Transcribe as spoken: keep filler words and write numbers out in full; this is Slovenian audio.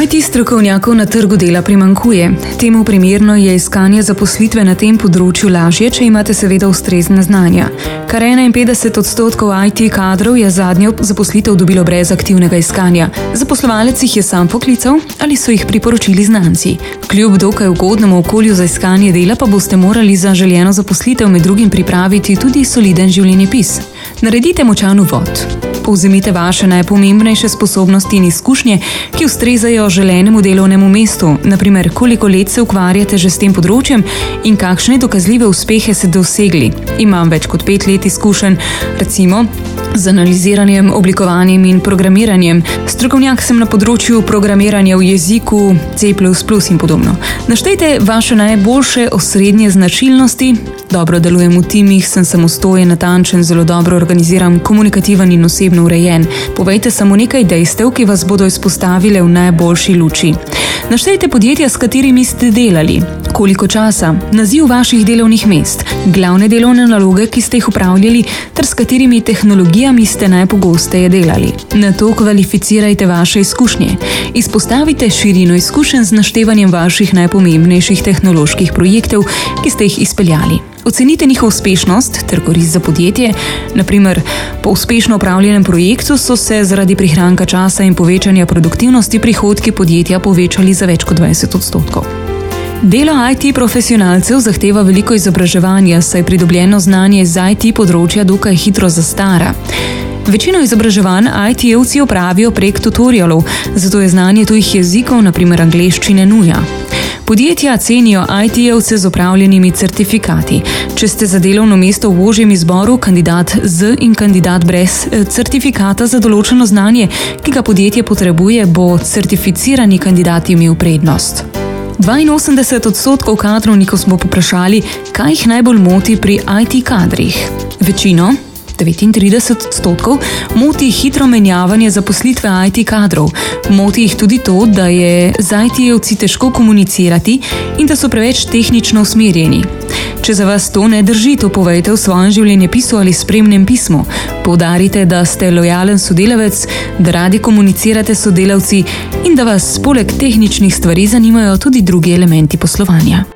I T strokovnjakov na trgu dela primanjkuje. Temu primerno je iskanje zaposlitve na tem področju lažje, če imate seveda ustrezna znanja. Kar enainpetdeset odstotkov I T kadrov je zadnjo zaposlitev dobilo brez aktivnega iskanja. Zaposlovalec jih je sam poklical ali so jih priporočili znanci. Kljub dokaj ugodnemu okolju za iskanje dela pa boste morali za željeno zaposlitev med drugim pripraviti tudi soliden življenjepis. Naredite močan uvod. Povzemite vaše najpomembnejše sposobnosti in izkušnje, ki ustrezajo želenemu delovnemu mestu, na primer koliko let se ukvarjate že s tem področjem in kakšne dokazljive uspehe ste dosegli. Imam več kot pet let izkušenj, recimo z analiziranjem, oblikovanjem in programiranjem. Strokovnjak sem na področju programiranja v jeziku C plus plus in podobno. Naštejte vaše najboljše osrednje značilnosti. Dobro delujem v timih, sem samostojen, natančen, zelo dobro organiziran, komunikativen in osebno urejen. Povejte samo nekaj dejstev, ki vas bodo izpostavile v najboljši luči. Naštejte podjetja, s katerimi ste delali, koliko časa, naziv vaših delovnih mest, glavne delovne naloge, ki ste jih upravljali, ter s katerimi tehnologijami ste najpogosteje delali. Nato kvalificirajte vaše izkušnje. Izpostavite širino izkušenj z naštevanjem vaših najpomembnejših tehnoloških projektov, ki ste jih izpeljali. Ocenite njihovo uspešnost ter korist za podjetje. Na primer, po uspešno opravljenem projektu so se zaradi prihranka časa in povečanja produktivnosti prihodki podjetja povečali za več kot dvajset odstotkov. Delo I T profesionalcev zahteva veliko izobraževanja, saj pridobljeno znanje z I T področja dokaj hitro zastara. Večino izobraževanj I T-evci opravijo prek tutorialov, zato je znanje tujih jezikov, na primer angleščine, nuja. Podjetja cenijo I T-evce z opravljenimi certifikati. Če ste za delovno mesto v ožjem izboru kandidat z in kandidat brez certifikata za določeno znanje, ki ga podjetje potrebuje, bo certificirani kandidat imel prednost. dvainosemdeset odstotkov kadrovnikov smo poprašali, kaj jih najbolj moti pri I T kadrih. Večino, devetintrideset odstotkov, moti hitro menjavanje zaposlitve I T kadrov. Moti jih tudi to, da je z I T-evci težko komunicirati in da so preveč tehnično usmerjeni. Če za vas to ne drži, to povejte v svojem življenjepisu ali spremnem pismu. Poudarite, da ste lojalen sodelavec, da radi komunicirate s sodelavci in da vas poleg tehničnih stvari zanimajo tudi drugi elementi poslovanja.